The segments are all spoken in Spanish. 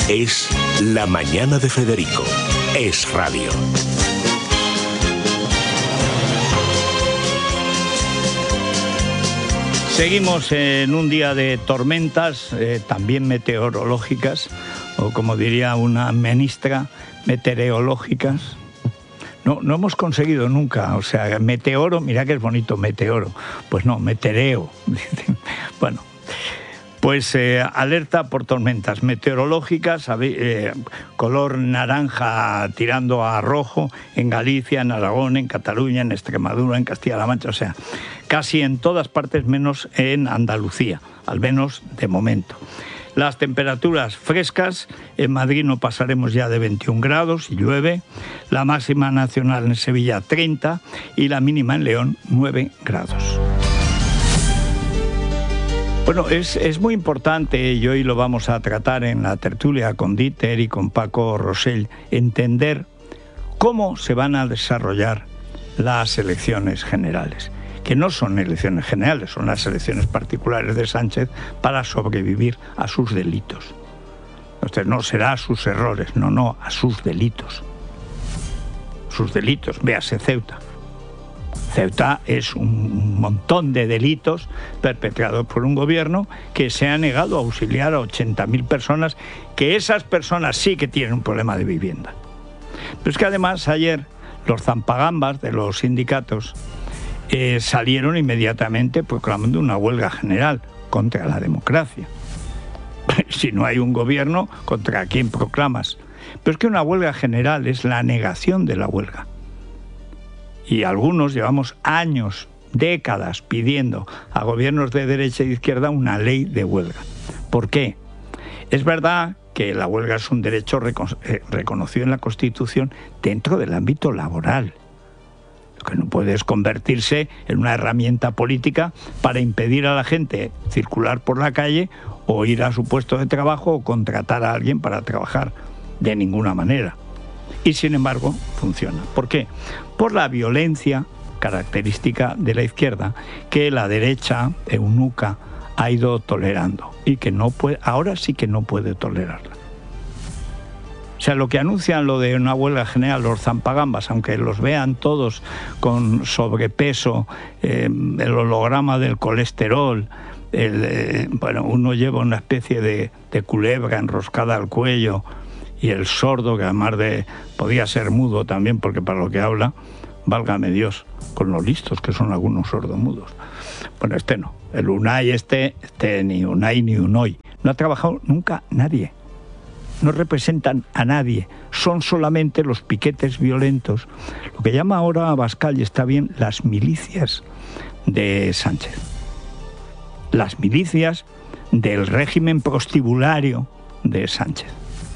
Es La Mañana de Federico. Es radio. Seguimos en un día de tormentas, también meteorológicas, o como diría una ministra, meteorológicas. No hemos conseguido nunca, o sea, meteoro, mira que es bonito, meteoro. Pues no, meteoreo. Bueno, pues alerta por tormentas meteorológicas, color naranja tirando a rojo en Galicia, en Aragón, en Cataluña, en Extremadura, en Castilla-La Mancha, o sea, casi en todas partes menos en Andalucía, al menos de momento. Las temperaturas frescas, en Madrid no pasaremos ya de 21 grados y llueve, la máxima nacional en Sevilla 30 y la mínima en León 9 grados. Bueno, es muy importante, y hoy lo vamos a tratar en la tertulia con Dieter y con Paco Rosell, entender cómo se van a desarrollar las elecciones generales. Que no son elecciones generales, son las elecciones particulares de Sánchez para sobrevivir a sus delitos. Entonces no será a sus errores, no, a sus delitos. Sus delitos, véase Ceuta. Ceuta es un montón de delitos perpetrados por un gobierno que se ha negado a auxiliar a 80.000 personas, que esas personas sí que tienen un problema de vivienda. Pero es que además ayer los zampagambas de los sindicatos salieron inmediatamente proclamando una huelga general contra la democracia. Si no hay un gobierno, ¿contra quién proclamas? Pero es que una huelga general es la negación de la huelga. Y algunos llevamos años, décadas, pidiendo a gobiernos de derecha y de izquierda una ley de huelga. ¿Por qué? Es verdad que la huelga es un derecho reconocido en la Constitución dentro del ámbito laboral. Lo que no puede es convertirse en una herramienta política para impedir a la gente circular por la calle o ir a su puesto de trabajo o contratar a alguien para trabajar. De ninguna manera. Y sin embargo, funciona. ¿Por qué? Por la violencia característica de la izquierda, que la derecha eunuca ha ido tolerando y que no puede, ahora sí que no puede tolerarla. O sea, lo que anuncian lo de una huelga general, los zampagambas, aunque los vean todos con sobrepeso, el holograma del colesterol, uno lleva una especie de culebra enroscada al cuello, y el sordo, que además podía ser mudo también, porque para lo que habla, válgame Dios, con lo listos que son algunos sordomudos. Bueno, este no, el Unai ni Unai ni Unoy, no ha trabajado nunca nadie. No representan a nadie, son solamente los piquetes violentos, lo que llama ahora Abascal, y está bien, las milicias de Sánchez. Las milicias del régimen prostibulario de Sánchez.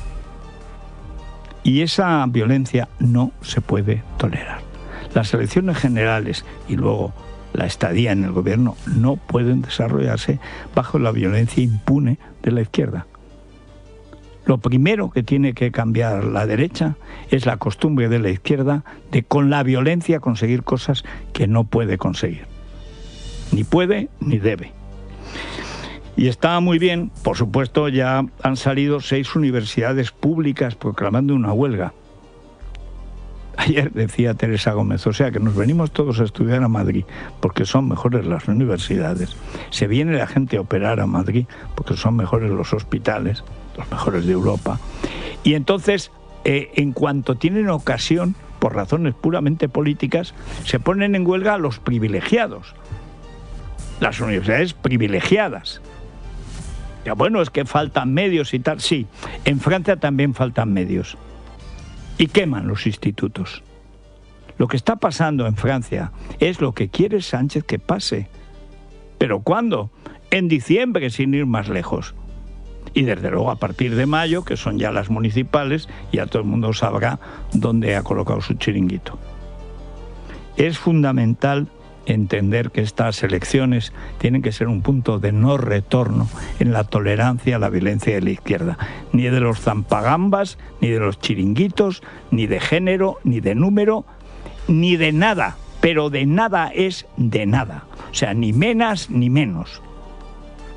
Y esa violencia no se puede tolerar. Las elecciones generales y luego la estadía en el gobierno no pueden desarrollarse bajo la violencia impune de la izquierda. Lo primero que tiene que cambiar la derecha es la costumbre de la izquierda de con la violencia conseguir cosas que no puede conseguir. Ni puede ni debe. Y está muy bien, por supuesto, ya han salido 6 universidades públicas proclamando una huelga. Ayer decía Teresa Gómez, o sea que nos venimos todos a estudiar a Madrid porque son mejores las universidades. Se viene la gente a operar a Madrid porque son mejores los hospitales, los mejores de Europa. Y entonces, en cuanto tienen ocasión, por razones puramente políticas, se ponen en huelga a los privilegiados. Las universidades privilegiadas. Ya, bueno, es que faltan medios y tal. Sí, en Francia también faltan medios. Y queman los institutos. Lo que está pasando en Francia es lo que quiere Sánchez que pase. ¿Pero cuándo? En diciembre, sin ir más lejos. Y desde luego a partir de mayo, que son ya las municipales, ya todo el mundo sabrá dónde ha colocado su chiringuito. Es fundamental entender que estas elecciones tienen que ser un punto de no retorno en la tolerancia a la violencia de la izquierda, ni de los zampagambas, ni de los chiringuitos, ni de género, ni de número, ni de nada, pero de nada es de nada, o sea, ni menos ni menos. O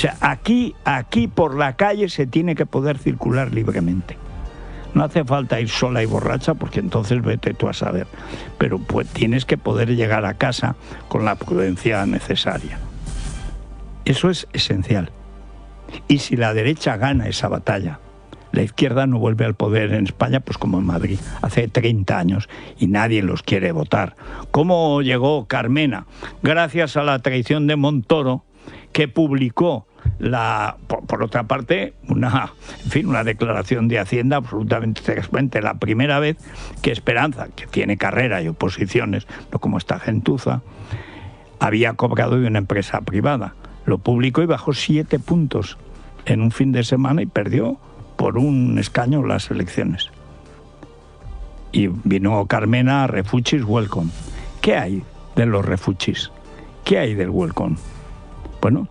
sea, aquí por la calle se tiene que poder circular libremente. No hace falta ir sola y borracha, porque entonces vete tú a saber. Pero pues tienes que poder llegar a casa con la prudencia necesaria. Eso es esencial. Y si la derecha gana esa batalla, la izquierda no vuelve al poder en España, pues como en Madrid, hace 30 años, y nadie los quiere votar. ¿Cómo llegó Carmena? Gracias a la traición de Montoro, que publicó por otra parte, una declaración de Hacienda absolutamente transparente. La primera vez que Esperanza, que tiene carrera y oposiciones, no como esta gentuza, había cobrado de una empresa privada. Lo publicó y bajó 7 puntos en un fin de semana y perdió por un escaño las elecciones. Y vino Carmena, refugees, welcome. ¿Qué hay de los refugees? ¿Qué hay del welcome? Bueno,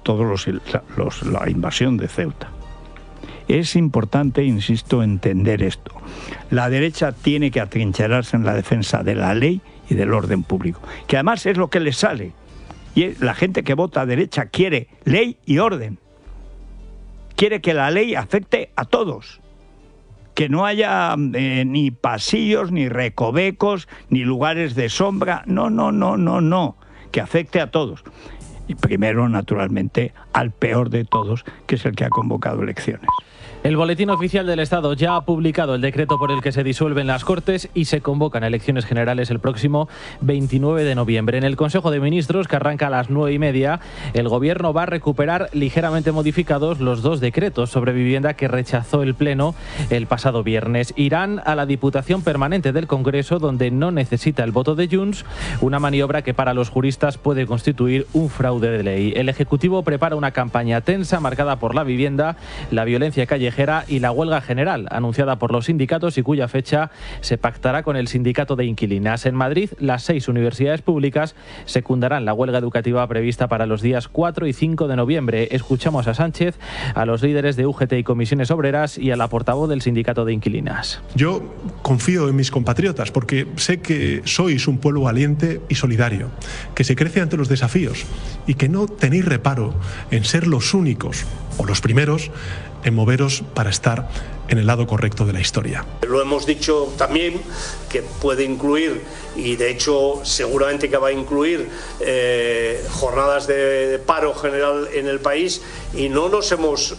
la invasión de Ceuta. Es importante, insisto, entender esto. La derecha tiene que atrincherarse en la defensa de la ley y del orden público, que además es lo que les sale. Y la gente que vota a derecha quiere ley y orden. Quiere que la ley afecte a todos. Que no haya ni pasillos, ni recovecos, ni lugares de sombra. No. Que afecte a todos. Y primero, naturalmente, al peor de todos, que es el que ha convocado elecciones. El Boletín Oficial del Estado ya ha publicado el decreto por el que se disuelven las Cortes y se convocan elecciones generales el próximo 29 de noviembre. En el Consejo de Ministros, que arranca a las 9:30, el Gobierno va a recuperar ligeramente modificados los 2 decretos sobre vivienda que rechazó el Pleno el pasado viernes. Irán a la Diputación Permanente del Congreso, donde no necesita el voto de Junts, una maniobra que para los juristas puede constituir un fraude de ley. El Ejecutivo prepara una campaña tensa marcada por la vivienda, la violencia callejera y la huelga general anunciada por los sindicatos y cuya fecha se pactará con el sindicato de inquilinas. En Madrid, las 6 universidades públicas secundarán la huelga educativa prevista para los días 4 y 5 de noviembre. Escuchamos a Sánchez, a los líderes de UGT y comisiones obreras y a la portavoz del sindicato de inquilinas. Yo confío en mis compatriotas porque sé que sois un pueblo valiente y solidario, que se crece ante los desafíos y que no tenéis reparo en ser los únicos o los primeros en moveros para estar en el lado correcto de la historia. Lo hemos dicho también, que puede incluir, y de hecho seguramente que va a incluir, jornadas de paro general en el país, y no nos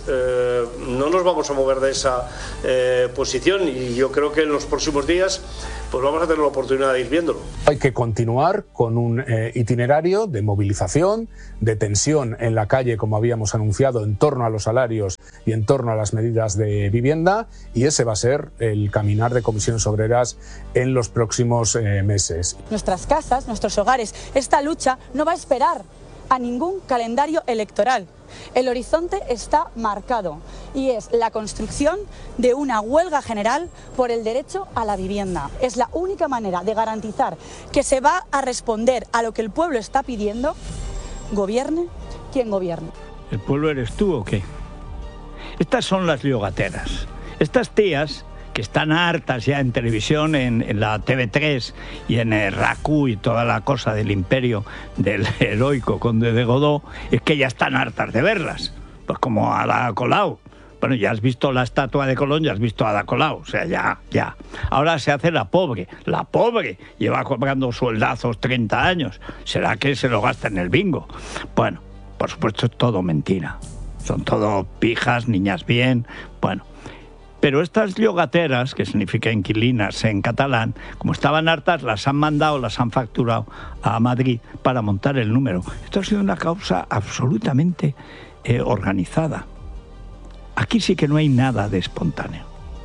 vamos a mover de esa posición, y yo creo que en los próximos días pues vamos a tener la oportunidad de ir viéndolo. Hay que continuar con un itinerario de movilización, de tensión en la calle, como habíamos anunciado, en torno a los salarios y en torno a las medidas de vivienda, y ese va a ser el caminar de comisiones obreras en los próximos meses. Nuestras casas, nuestros hogares, esta lucha no va a esperar a ningún calendario electoral. El horizonte está marcado y es la construcción de una huelga general por el derecho a la vivienda. Es la única manera de garantizar que se va a responder a lo que el pueblo está pidiendo, gobierne quien gobierne. ¿El pueblo eres tú o qué? Estas son las liogateras. Estas tías que están hartas ya en televisión, en la TV3 y en el RACU y toda la cosa del imperio del heroico conde de Godó, es que ya están hartas de verlas. Pues como Ada Colau. Bueno, ya has visto la estatua de Colón, ya has visto a Ada Colau, o sea, ya. Ahora se hace la pobre, lleva cobrando sueldazos 30 años, ¿será que se lo gasta en el bingo? Bueno, por supuesto es todo mentira, son todo pijas, niñas bien, bueno. Pero estas llogateras, que significa inquilinas en catalán, como estaban hartas, las han mandado, las han facturado a Madrid para montar el número. Esto ha sido una causa absolutamente organizada. Aquí sí que no hay nada de espontáneo.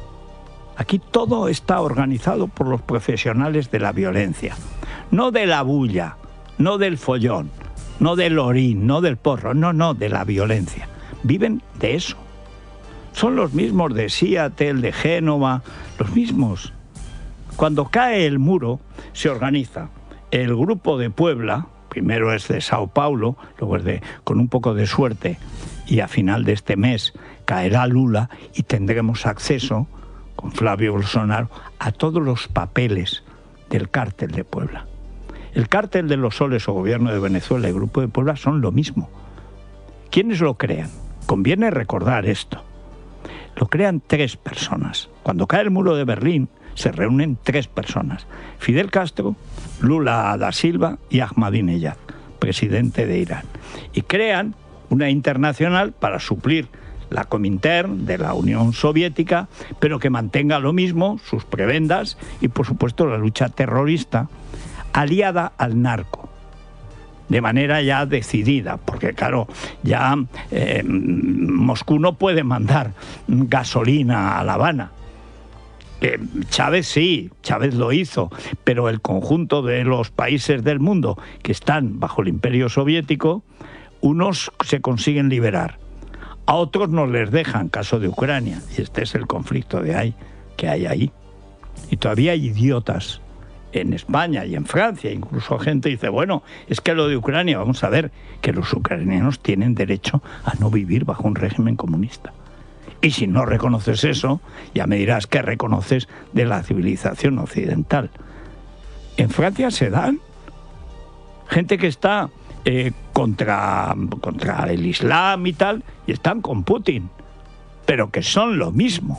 Aquí todo está organizado por los profesionales de la violencia. No de la bulla, no del follón, no del orín, no del porro, no, de la violencia. Viven de eso. Son los mismos de Seattle, de Génova, los mismos. Cuando cae el muro, se organiza el grupo de Puebla, primero es de Sao Paulo, luego es con un poco de suerte, y a final de este mes caerá Lula y tendremos acceso, con Flavio Bolsonaro, a todos los papeles del cártel de Puebla. El cártel de los Soles o gobierno de Venezuela y el grupo de Puebla son lo mismo. ¿Quiénes lo crean? conviene recordar esto. Lo crean 3 personas. Cuando cae el muro de Berlín, se reúnen 3 personas. Fidel Castro, Lula da Silva y Ahmadinejad, presidente de Irán. Y crean una internacional para suplir la Comintern de la Unión Soviética, pero que mantenga lo mismo, sus prebendas y, por supuesto, la lucha terrorista, aliada al narco. De manera ya decidida, porque claro, ya Moscú no puede mandar gasolina a La Habana. Chávez sí, Chávez lo hizo, pero el conjunto de los países del mundo que están bajo el imperio soviético, unos se consiguen liberar, a otros no les dejan, caso de Ucrania, y este es el conflicto que hay ahí. Y todavía hay idiotas en España y en Francia, incluso gente dice, bueno, es que lo de Ucrania, vamos a ver, que los ucranianos tienen derecho a no vivir bajo un régimen comunista. Y si no reconoces eso, ya me dirás qué reconoces de la civilización occidental. En Francia se dan gente que está contra el Islam y tal, y están con Putin, pero que son lo mismo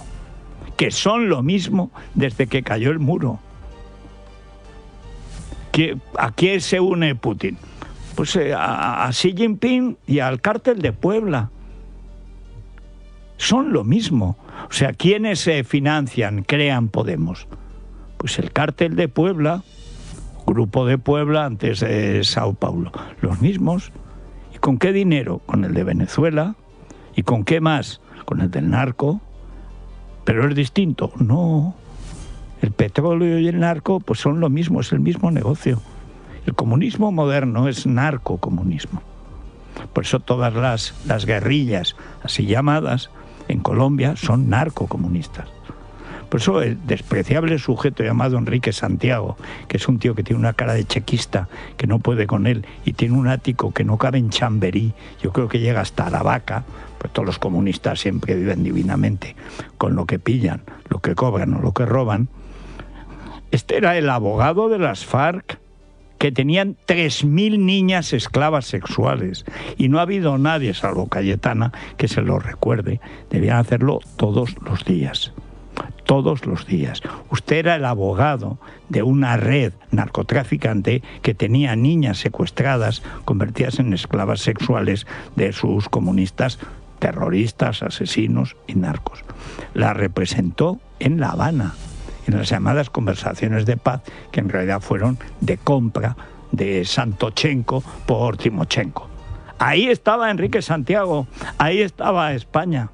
desde que cayó el muro. ¿A quién se une Putin? Pues a Xi Jinping y al cártel de Puebla. Son lo mismo. O sea, ¿quiénes financian, crean Podemos? Pues el cártel de Puebla, Grupo de Puebla, antes de Sao Paulo. Los mismos. ¿Y con qué dinero? Con el de Venezuela. ¿Y con qué más? Con el del narco. ¿Pero es distinto? No. El petróleo y el narco pues son lo mismo, es el mismo negocio. El comunismo moderno es narcocomunismo. Por eso todas las guerrillas, así llamadas, en Colombia son narcocomunistas. Por eso el despreciable sujeto llamado Enrique Santiago, que es un tío que tiene una cara de chequista, que no puede con él, y tiene un ático que no cabe en Chamberí, yo creo que llega hasta Aravaca, pues todos los comunistas siempre viven divinamente con lo que pillan, lo que cobran o lo que roban. Este era el abogado de las FARC, que tenían 3.000 niñas esclavas sexuales, y no ha habido nadie, salvo Cayetana, que se lo recuerde. Debían hacerlo todos los días. Todos los días. Usted era el abogado de una red narcotraficante que tenía niñas secuestradas, convertidas en esclavas sexuales de sus comunistas, terroristas, asesinos y narcos. La representó en La Habana, en las llamadas conversaciones de paz, que en realidad fueron de compra de Santochenko por Timochenko. Ahí estaba Enrique Santiago, ahí estaba España.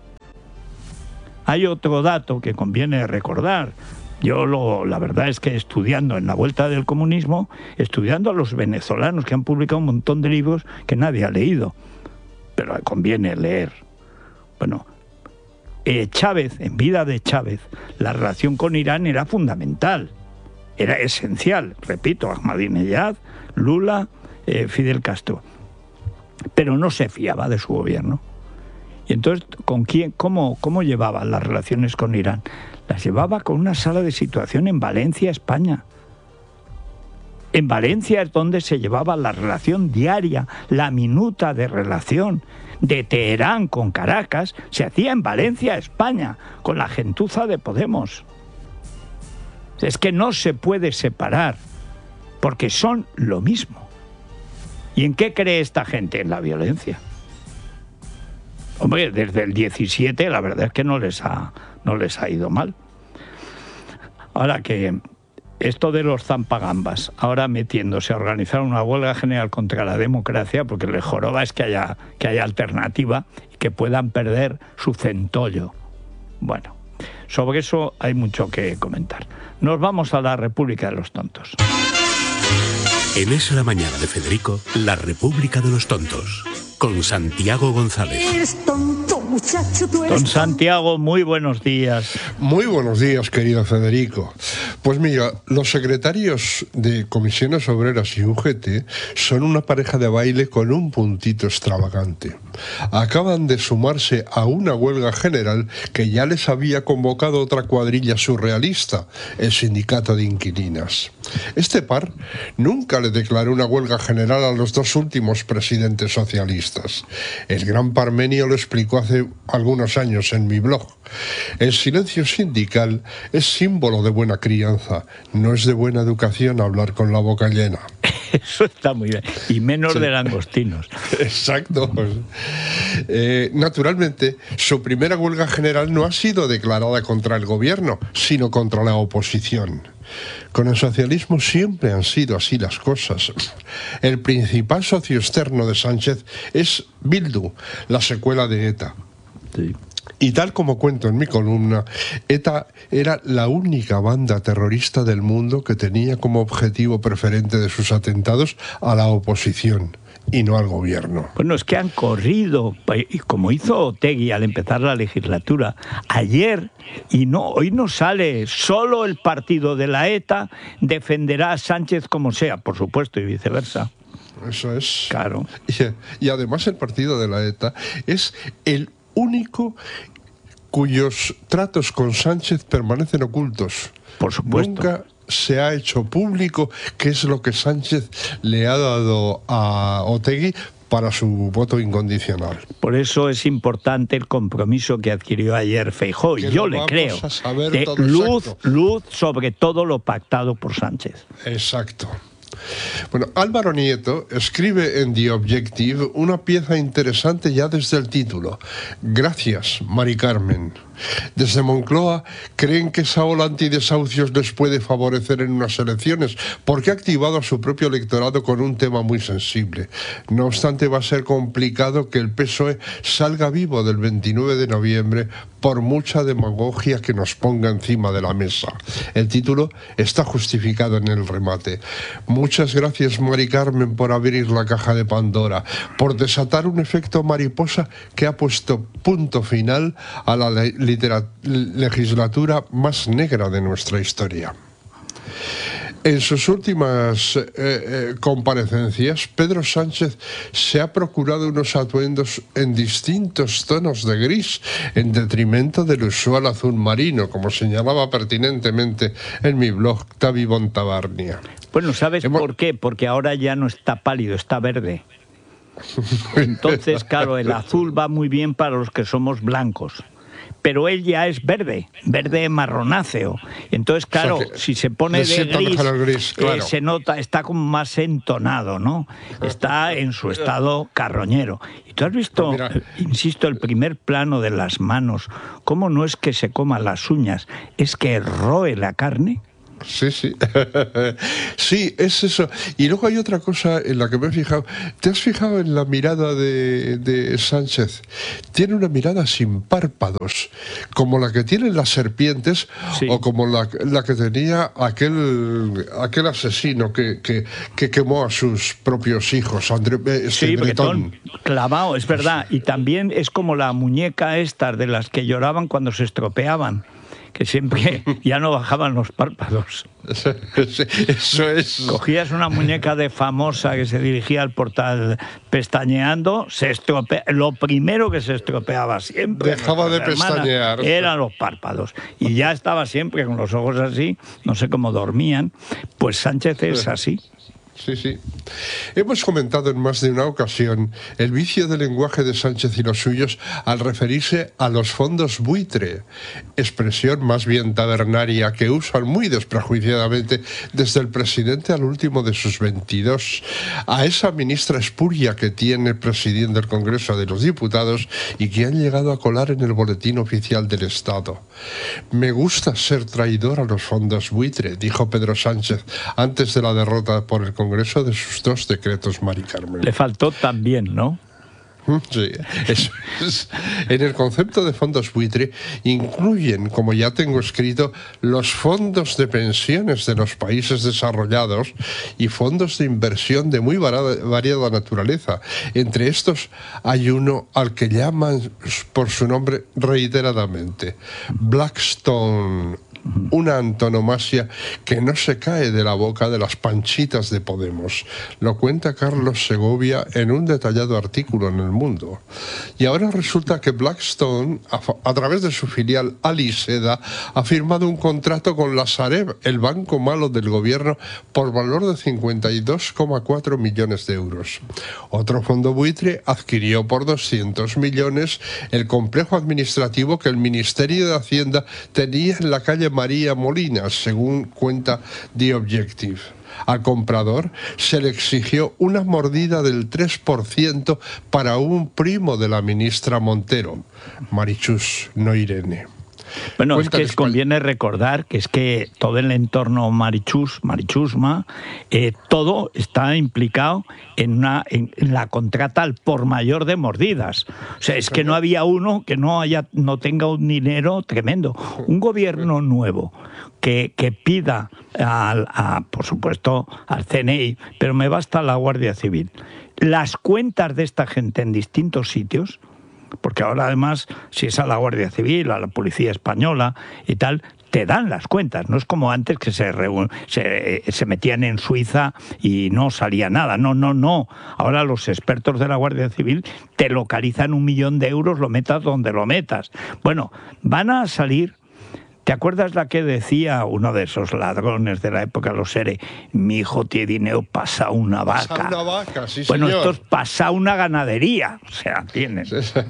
Hay otro dato que conviene recordar. La verdad es que estudiando en la vuelta del comunismo, estudiando a los venezolanos que han publicado un montón de libros que nadie ha leído, pero conviene leer. Bueno, Chávez, en vida de Chávez, la relación con Irán era fundamental, era esencial, repito, Ahmadinejad, Lula, Fidel Castro, pero no se fiaba de su gobierno. Y entonces, ¿con quién, cómo llevaba las relaciones con Irán? Las llevaba con una sala de situación en Valencia, España. En Valencia es donde se llevaba la relación diaria, la minuta de relación de Teherán con Caracas, se hacía en Valencia, España, con la gentuza de Podemos. Es que no se puede separar, porque son lo mismo. ¿Y en qué cree esta gente? En la violencia. Hombre, desde el 17 la verdad es que no les ha ido mal. Ahora que esto de los zampagambas, ahora metiéndose a organizar una huelga general contra la democracia, porque les joroba es que haya alternativa y que puedan perder su centollo. Bueno, sobre eso hay mucho que comentar. Nos vamos a la República de los Tontos. En Es la Mañana de Federico, la República de los Tontos, con Santiago González. Eres tonto, muchacho, tú eres Don Santiago, muy buenos días. Muy buenos días, querido Federico. Pues mira, los secretarios de Comisiones Obreras y UGT son una pareja de baile con un puntito extravagante. Acaban de sumarse a una huelga general que ya les había convocado otra cuadrilla surrealista, el Sindicato de Inquilinas. Este par nunca le declaró una huelga general a los dos últimos presidentes socialistas. El gran Parmenio lo explicó hace algunos años en mi blog. El silencio sindical es símbolo de buena crianza, no es de buena educación hablar con la boca llena. Eso está muy bien. Y menos Sí. de langostinos. Exacto. Naturalmente, su primera huelga general no ha sido declarada contra el gobierno, sino contra la oposición. Con el socialismo siempre han sido así las cosas. El principal socio externo de Sánchez es Bildu, la secuela de ETA. Sí. Y tal como cuento en mi columna, ETA era la única banda terrorista del mundo que tenía como objetivo preferente de sus atentados a la oposición y no al gobierno. Bueno, es que han corrido, como hizo Otegi al empezar la legislatura, ayer, y no, hoy no sale, solo el partido de la ETA defenderá a Sánchez como sea, por supuesto, y viceversa. Eso es. Claro. Y además el partido de la ETA es el único cuyos tratos con Sánchez permanecen ocultos. Por supuesto. Nunca se ha hecho público qué es lo que Sánchez le ha dado a Otegi para su voto incondicional. Por eso es importante el compromiso que adquirió ayer Feijóo, y yo le creo, de luz sobre todo lo pactado por Sánchez. Exacto. Bueno, Álvaro Nieto escribe en The Objective una pieza interesante ya desde el título. Gracias, Mari Carmen. Desde Moncloa creen que esa ola antidesahucios les puede favorecer en unas elecciones porque ha activado a su propio electorado con un tema muy sensible. No obstante, va a ser complicado que el PSOE salga vivo del 29 de noviembre por mucha demagogia que nos ponga encima de la mesa. El título está justificado en el remate. Muchas gracias, Mari Carmen, por abrir la caja de Pandora, por desatar un efecto mariposa que ha puesto punto final a la legislatura más negra de nuestra historia. En sus últimas comparecencias, Pedro Sánchez se ha procurado unos atuendos en distintos tonos de gris, en detrimento del usual azul marino, como señalaba pertinentemente en mi blog Tavi Bontabarnia. Bueno, ¿sabes por qué? Porque ahora ya no está pálido, está verde. Entonces, claro, el azul va muy bien para los que somos blancos. Pero él ya es verde marronáceo. Entonces, claro, si se pone de gris, claro, se nota, está como más entonado, ¿no? Está en su estado carroñero. Y tú has visto, insisto, el primer plano de las manos, cómo no es que se coma las uñas, es que roe la carne. Sí, sí. Sí, es eso. Y luego hay otra cosa en la que me he fijado. ¿Te has fijado en la mirada de Sánchez? Tiene una mirada sin párpados, como la que tienen las serpientes, sí, o como la que tenía aquel asesino que quemó a sus propios hijos, sí, Bretón. Clavado, es verdad. Y también es como la muñeca estas de las que lloraban cuando se estropeaban, que siempre ya no bajaban los párpados. Eso es. Cogías una muñeca de famosa que se dirigía al portal pestañeando, lo primero que se estropeaba siempre, dejaba de pestañear, eran los párpados. Y ya estaba siempre con los ojos así, no sé cómo dormían. Pues Sánchez es así. Sí, sí. Hemos comentado en más de una ocasión el vicio del lenguaje de Sánchez y los suyos al referirse a los fondos buitre, expresión más bien tabernaria que usan muy desprejuiciadamente desde el presidente al último de sus 22, a esa ministra espuria que tiene presidiendo el Congreso de los Diputados y que han llegado a colar en el boletín oficial del Estado. Me gusta ser traidor a los fondos buitre, dijo Pedro Sánchez antes de la derrota por el Congreso de sus 2 decretos, Mari Carmen. Le faltó también, ¿no? Sí, eso es. En el concepto de fondos buitre incluyen, como ya tengo escrito, los fondos de pensiones de los países desarrollados y fondos de inversión de muy variada naturaleza. Entre estos hay uno al que llaman por su nombre reiteradamente Blackstone una antonomasia que no se cae de la boca de las panchitas de Podemos. Lo cuenta Carlos Segovia en un detallado artículo en El Mundo. Y ahora resulta que Blackstone, a través de su filial Aliseda, ha firmado un contrato con la Sareb, el banco malo del gobierno, por valor de 52,4 millones de euros. Otro fondo buitre adquirió por 200 millones el complejo administrativo que el Ministerio de Hacienda tenía en la calle María Molina, según cuenta The Objective. Al comprador se le exigió una mordida del 3% para un primo de la ministra Montero, Marichus, no Irene. Bueno, es que conviene recordar que es que todo el entorno Marichusma, todo está implicado en la contrata al por mayor de mordidas. O sea, es que no había uno que no tenga un dinero tremendo. Un gobierno nuevo que pida, por supuesto, al CNI, pero me basta la Guardia Civil, las cuentas de esta gente en distintos sitios, porque ahora además, si es a la Guardia Civil, a la Policía Española y tal, te dan las cuentas. No es como antes que se metían en Suiza y no salía nada. No. Ahora los expertos de la Guardia Civil te localizan 1 millón de euros, lo metas donde lo metas. Bueno, van a salir... ¿Te acuerdas la que decía uno de esos ladrones de la época, los ERE? Mi hijo tiene dinero, pasa una vaca. Pasa una vaca, sí, bueno, señor. Esto es pasa una ganadería. O sea, tienen...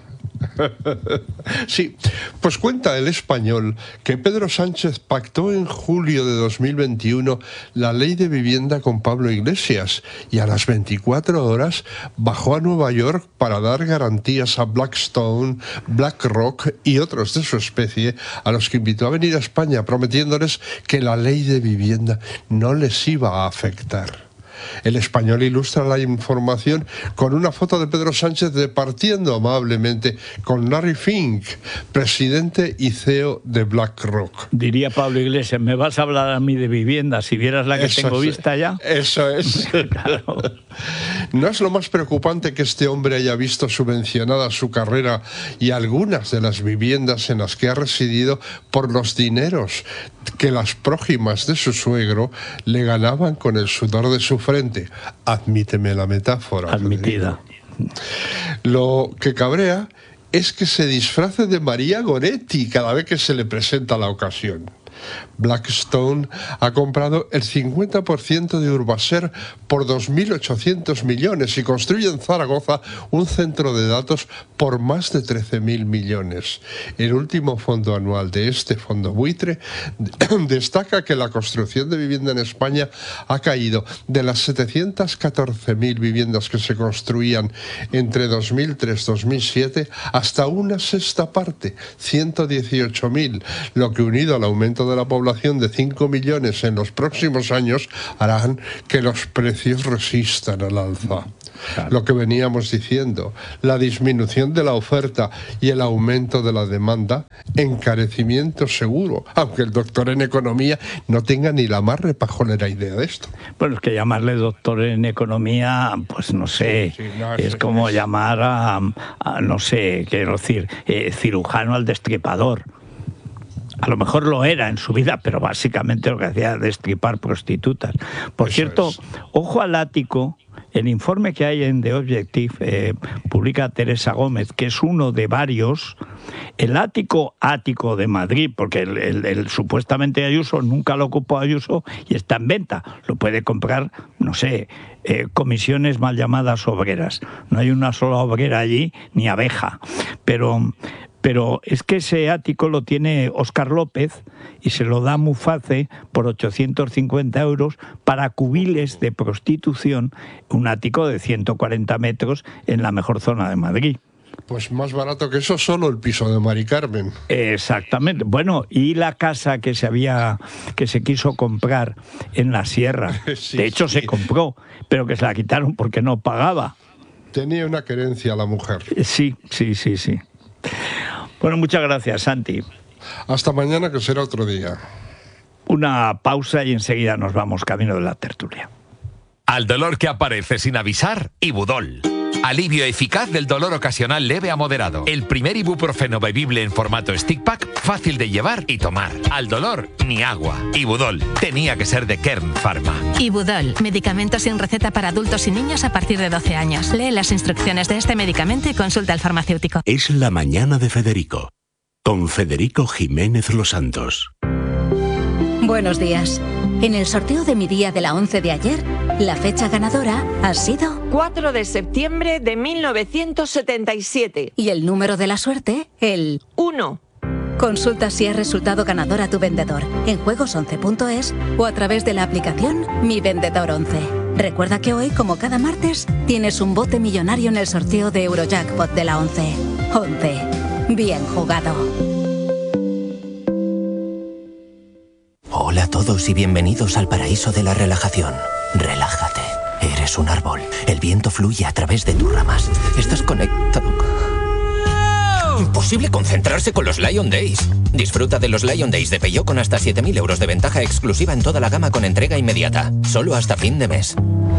Sí, pues cuenta El Español que Pedro Sánchez pactó en julio de 2021 la ley de vivienda con Pablo Iglesias y a las 24 horas bajó a Nueva York para dar garantías a Blackstone, BlackRock y otros de su especie, a los que invitó a venir a España prometiéndoles que la ley de vivienda no les iba a afectar. El Español ilustra la información con una foto de Pedro Sánchez departiendo amablemente con Larry Fink, presidente y CEO de BlackRock. Diría Pablo Iglesias, ¿me vas a hablar a mí de vivienda si vieras la que tengo vista ya? Eso es. Claro. No es lo más preocupante que este hombre haya visto subvencionada su carrera y algunas de las viviendas en las que ha residido por los dineros que las prójimas de su suegro le ganaban con el sudor de su frente. Admíteme la metáfora. Admitida. Federico. Lo que cabrea es que se disfrace de María Goretti cada vez que se le presenta la ocasión. Blackstone ha comprado el 50% de Urbaser por 2.800 millones y construye en Zaragoza un centro de datos por más de 13.000 millones. El último fondo anual de este fondo buitre destaca que la construcción de vivienda en España ha caído de las 714.000 viviendas que se construían entre 2003-2007 hasta una sexta parte, 118.000, lo que unido al aumento de la población de 5 millones en los próximos años harán que los precios resistan al alza. Claro. Lo que veníamos diciendo, la disminución de la oferta y el aumento de la demanda, encarecimiento seguro, aunque el doctor en economía no tenga ni la más repajolera idea de esto. Bueno, es que llamarle doctor en economía, pues no sé, es como llamar a no sé, quiero decir, cirujano al destripador. A lo mejor lo era en su vida, pero básicamente lo que hacía era destripar prostitutas. Por cierto, ojo al ático. El informe que hay en The Objective, publica Teresa Gómez, que es uno de varios. El ático de Madrid, porque el supuestamente Ayuso nunca lo ocupó Ayuso y está en venta. Lo puede comprar, no sé, comisiones mal llamadas obreras. No hay una sola obrera allí, ni abeja. Pero es que ese ático lo tiene Óscar López y se lo da Muface por 850 euros para cubiles de prostitución, un ático de 140 metros en la mejor zona de Madrid. Pues más barato que eso, solo el piso de Mari Carmen. Exactamente. Bueno, y la casa que se quiso comprar en la sierra. Sí, de hecho, se compró, pero que se la quitaron porque no pagaba. Tenía una querencia la mujer. Sí. Bueno, muchas gracias, Santi. Hasta mañana, que será otro día. Una pausa y enseguida nos vamos camino de la tertulia. Al dolor que aparece sin avisar, Ibudol. Alivio eficaz del dolor ocasional leve a moderado. El primer ibuprofeno bebible en formato stick pack, fácil de llevar y tomar. Al dolor, ni agua. Ibudol, tenía que ser de Kern Pharma. Ibudol, medicamento sin receta para adultos y niños a partir de 12 años. Lee las instrucciones de este medicamento y consulta al farmacéutico. Es la mañana de Federico, con Federico Jiménez Los Santos. Buenos días. En el sorteo de mi día de la 11 de ayer, la fecha ganadora ha sido 4 de septiembre de 1977. Y el número de la suerte, el 1. Consulta si has resultado ganador a tu vendedor en juegos11.es o a través de la aplicación Mi Vendedor 11. Recuerda que hoy, como cada martes, tienes un bote millonario en el sorteo de Eurojackpot de la 11. 11. Bien jugado. Hola a todos y bienvenidos al paraíso de la relajación. Relájate. Eres un árbol. El viento fluye a través de tus ramas. Estás conectado. Imposible concentrarse con los Lion Days. Disfruta de los Lion Days de Peugeot con hasta 7.000 euros de ventaja exclusiva en toda la gama con entrega inmediata. Solo hasta fin de mes.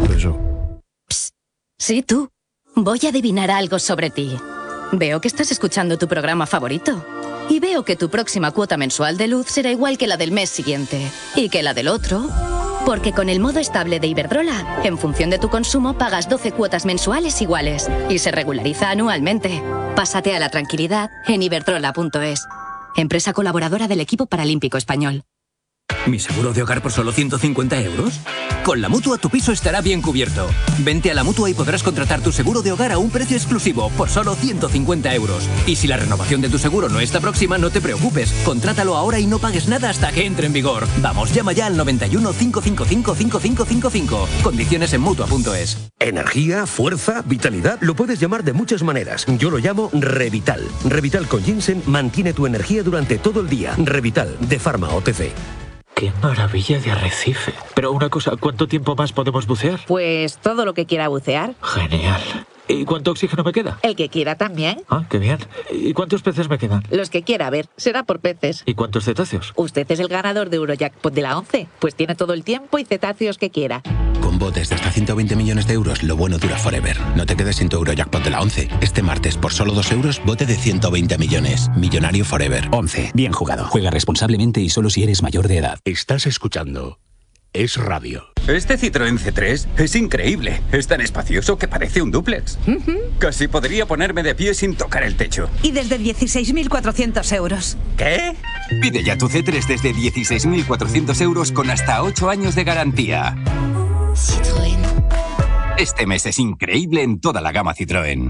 Psst. Sí, tú. Voy a adivinar algo sobre ti. Veo que estás escuchando tu programa favorito. Y veo que tu próxima cuota mensual de luz será igual que la del mes siguiente. Y que la del otro. Porque con el modo estable de Iberdrola, en función de tu consumo, pagas 12 cuotas mensuales iguales. Y se regulariza anualmente. Pásate a la tranquilidad en iberdrola.es. Empresa colaboradora del equipo paralímpico español. ¿Mi seguro de hogar por solo 150 euros? Con la Mutua tu piso estará bien cubierto. Vente a la Mutua y podrás contratar tu seguro de hogar a un precio exclusivo por solo 150 euros. Y si la renovación de tu seguro no está próxima, no te preocupes. Contrátalo ahora y no pagues nada hasta que entre en vigor. Vamos, llama ya al 91 555 5555. Condiciones en Mutua.es. Energía, fuerza, vitalidad, lo puedes llamar de muchas maneras. Yo lo llamo Revital. Revital con ginseng mantiene tu energía durante todo el día. Revital, de Pharma OTC. ¡Qué maravilla de arrecife! Pero una cosa, ¿cuánto tiempo más podemos bucear? Pues todo lo que quiera bucear. Genial. ¿Y cuánto oxígeno me queda? El que quiera también. Ah, qué bien. ¿Y cuántos peces me quedan? Los que quiera, ver. Será por peces. ¿Y cuántos cetáceos? Usted es el ganador de Eurojackpot de la 11. Pues tiene todo el tiempo y cetáceos que quiera. Con botes de hasta 120 millones de euros, lo bueno dura forever. No te quedes sin tu Eurojackpot de la 11. Este martes, por solo 2 euros, bote de 120 millones. Millonario forever. 11. Bien jugado. Juega responsablemente y solo si eres mayor de edad. Estás escuchando Es Radio. Este Citroën C3 es increíble. Es tan espacioso que parece un dúplex. Casi podría ponerme de pie sin tocar el techo. Y desde 16.400 euros. ¿Qué? Pide ya tu C3 desde 16.400 euros con hasta 8 años de garantía. Citroën. Este mes es increíble en toda la gama Citroën.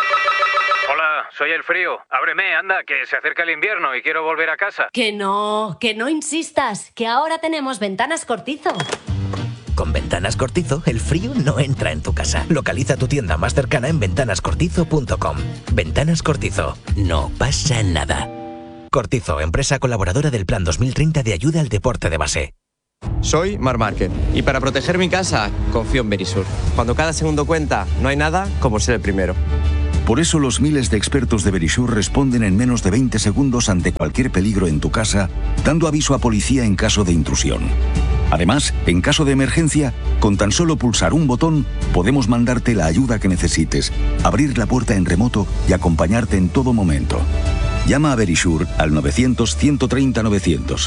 Hola, soy el frío. Ábreme, anda, que se acerca el invierno y quiero volver a casa. Que no insistas, que ahora tenemos Ventanas Cortizo. Con Ventanas Cortizo, el frío no entra en tu casa. Localiza tu tienda más cercana en ventanascortizo.com. Ventanas Cortizo. No pasa nada. Cortizo, empresa colaboradora del Plan 2030 de ayuda al deporte de base. Soy Marc Márquez y para proteger mi casa confío en Verisur. Cuando cada segundo cuenta, no hay nada como ser el primero. Por eso los miles de expertos de Verisur responden en menos de 20 segundos ante cualquier peligro en tu casa, dando aviso a policía en caso de intrusión. Además, en caso de emergencia, con tan solo pulsar un botón, podemos mandarte la ayuda que necesites, abrir la puerta en remoto y acompañarte en todo momento. Llama a Verisur al 900-130-900.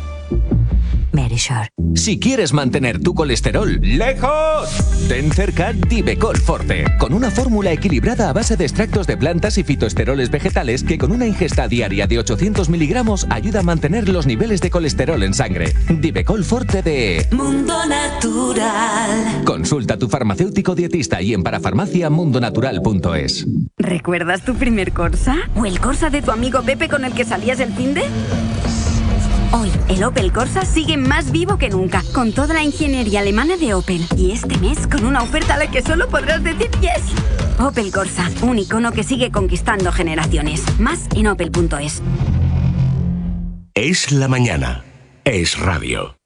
Verisur. Si quieres mantener tu colesterol lejos, ten cerca Divecol Forte, con una fórmula equilibrada a base de extractos de plantas y fitoesteroles vegetales que con una ingesta diaria de 800 miligramos ayuda a mantener los niveles de colesterol en sangre. Divecol Forte de Mundo Natural. Consulta a tu farmacéutico dietista y en parafarmaciamundonatural.es. ¿Recuerdas tu primer Corsa? ¿O el Corsa de tu amigo Pepe con el que salías el finde? Hoy, el Opel Corsa sigue más vivo que nunca, con toda la ingeniería alemana de Opel. Y este mes, con una oferta a la que solo podrás decir yes. Opel Corsa, un icono que sigue conquistando generaciones. Más en opel.es. Es la mañana. Es Radio.